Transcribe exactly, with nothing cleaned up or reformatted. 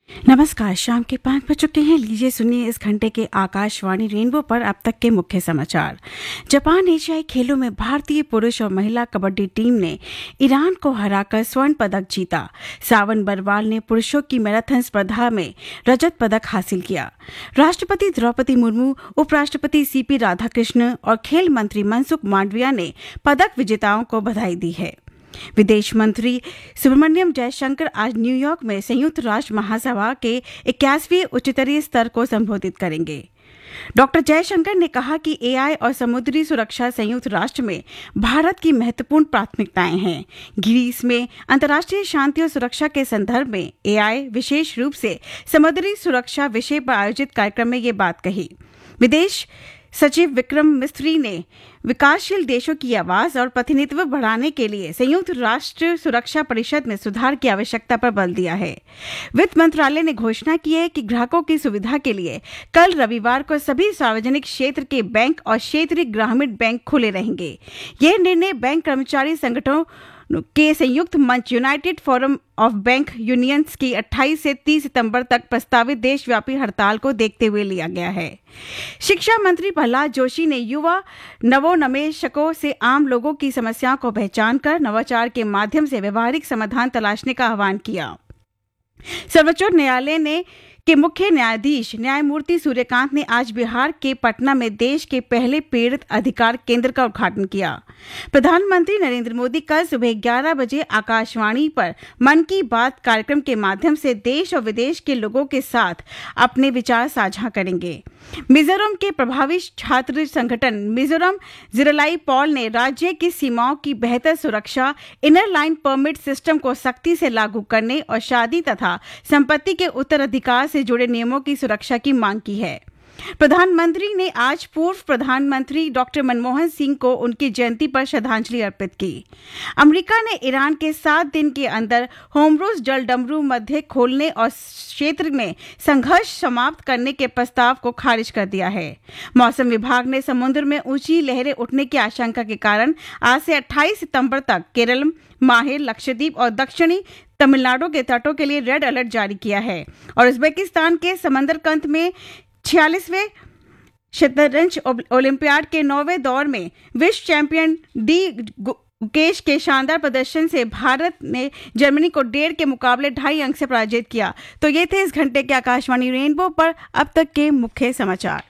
नमस्कार। शाम के पाँच बज चुके हैं। लीजिए सुनिए इस घंटे के आकाशवाणी रेनबो पर अब तक के मुख्य समाचार। जापान एशियाई खेलों में भारतीय पुरुष और महिला कबड्डी टीम ने ईरान को हराकर स्वर्ण पदक जीता। सावन बरवाल ने पुरुषों की मैराथन स्पर्धा में रजत पदक हासिल किया। राष्ट्रपति द्रौपदी मुर्मू, उपराष्ट्रपति सीपी राधाकृष्णन और खेल मंत्री मनसुख मांडविया ने पदक विजेताओं को बधाई दी है। विदेश मंत्री सुब्रमण्यम जयशंकर आज न्यूयॉर्क में संयुक्त राष्ट्र महासभा के इक्यासवीं उच्चस्तरीय स्तर को संबोधित करेंगे। डॉक्टर जयशंकर ने कहा कि एआई और समुद्री सुरक्षा संयुक्त राष्ट्र में भारत की महत्वपूर्ण प्राथमिकताएं हैं। ग्रीस में अंतर्राष्ट्रीय शांति और सुरक्षा के संदर्भ में एआई, विशेष रूप से समुद्री सुरक्षा विषय पर आयोजित कार्यक्रम में ये बात कही। विदेश सचिव विक्रम मिस्त्री ने विकासशील देशों की आवाज और प्रतिनिधित्व बढ़ाने के लिए संयुक्त राष्ट्र सुरक्षा परिषद में सुधार की आवश्यकता पर बल दिया है। वित्त मंत्रालय ने घोषणा की है कि ग्राहकों की सुविधा के लिए कल रविवार को सभी सार्वजनिक क्षेत्र के बैंक और क्षेत्रीय ग्रामीण बैंक खुले रहेंगे। यह निर्णय बैंक कर्मचारी संगठनों के संयुक्त मंच United forum of bank unions की अट्ठाईस से तीस सितंबर तक प्रस्तावित देशव्यापी हड़ताल को देखते हुए लिया गया है। शिक्षा मंत्री प्रहलाद जोशी ने युवा नवोन्मेषकों से आम लोगों की समस्याओं को पहचान कर नवाचार के माध्यम से व्यवहारिक समाधान तलाशने का आह्वान किया। सर्वोच्च न्यायालय ने के मुख्य न्यायाधीश न्यायमूर्ति सूर्यकांत ने आज बिहार के पटना में देश के पहले पीड़ित अधिकार केंद्र का उद्घाटन किया। प्रधानमंत्री नरेंद्र मोदी कल सुबह ग्यारह बजे आकाशवाणी पर मन की बात कार्यक्रम के माध्यम से देश और विदेश के लोगों के साथ अपने विचार साझा करेंगे। मिजोरम के प्रभावी छात्र संगठन मिजोरम जिरलाई पॉल ने राज्य की सीमाओं की बेहतर सुरक्षा, इनर लाइन परमिट सिस्टम को सख्ती से लागू करने और शादी तथा संपत्ति के उत्तराधिकार से जुड़े नियमों की सुरक्षा की मांग की है। प्रधानमंत्री ने आज पूर्व प्रधानमंत्री डॉक्टर मनमोहन सिंह को उनकी जयंती पर श्रद्धांजलि अर्पित की। अमेरिका ने ईरान के सात दिन के अंदर होर्मुज जलडमरू मध्य खोलने और क्षेत्र में संघर्ष समाप्त करने के प्रस्ताव को खारिज कर दिया है। मौसम विभाग ने समुद्र में ऊंची लहरें उठने की आशंका के कारण आज से अट्ठाईस सितंबर तक केरल, माहे, लक्षद्वीप और दक्षिणी तमिलनाडु के तटों के लिए रेड अलर्ट जारी किया है और उज्बेकिस्तान के समंदरकंद में छियालीसवें शतरंज ओलंपियाड के नौवें दौर में विश्व चैंपियन डी गुकेश के शानदार प्रदर्शन से भारत ने जर्मनी को डेढ़ के मुकाबले ढाई अंक से पराजित किया। तो ये थे इस घंटे के आकाशवाणी रेनबो पर अब तक के मुख्य समाचार।